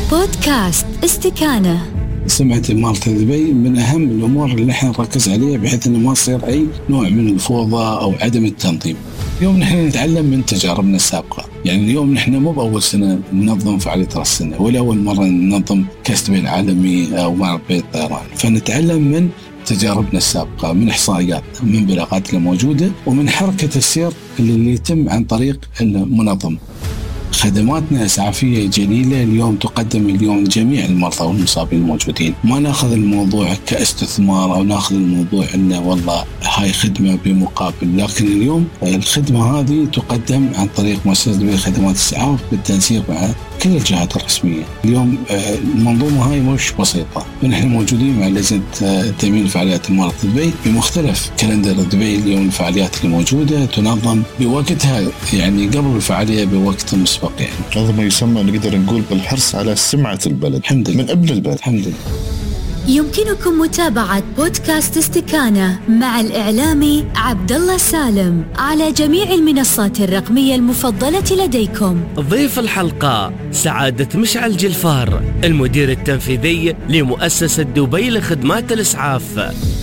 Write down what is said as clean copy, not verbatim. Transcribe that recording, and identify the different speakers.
Speaker 1: بودكاست استكانة.
Speaker 2: سمعة إمارة دبي من أهم الأمور اللي احنا نركز عليها بحيث أنه ما يصير أي نوع من الفوضى أو عدم التنظيم. اليوم نحن نتعلم من تجاربنا السابقة، يعني اليوم نحن مو بأول سنة ننظم فعالية رأس السنة ولا أول مرة ننظم كأس دبي العالمي أو معرض بيت الطيران، فنتعلم من تجاربنا السابقة، من إحصائيات، من بلاغات الموجودة، ومن حركة السير اللي يتم عن طريق المنظم. خدماتنا إسعافية جليلة اليوم تقدم اليوم جميع المرضى والمصابين الموجودين. ما ناخذ الموضوع كاستثمار أو ناخذ الموضوع أنه والله هاي خدمة بمقابل، لكن اليوم الخدمة هذه تقدم عن طريق مؤسسة دبي خدمات الإسعاف بالتنسيق مع كل الجهات الرسمية. اليوم المنظومة هاي مش بسيطة، ونحن موجودين مع لجنة تأمين فعاليات إمارة دبي بمختلف كالندر دبي. اليوم الفعاليات اللي موجودة تنظم بوقتها، يعني قبل الفعالية بوقت مسبق. يعني
Speaker 3: هذا ما يسمى نقدر نقول بالحرص على سمعة البلد
Speaker 2: الحمد لله.
Speaker 3: من ابن البلد.
Speaker 2: الحمد لله.
Speaker 1: يمكنكم متابعة بودكاست استكانة مع الإعلامي عبد الله سالم على جميع المنصات الرقمية المفضلة لديكم.
Speaker 4: ضيف الحلقة سعادة مشعل جلفار، المدير التنفيذي لمؤسسة دبي لخدمات الإسعاف.